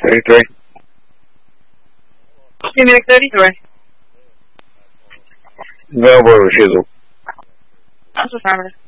33. Give me the 33. Velvet refusal. That's affirmative.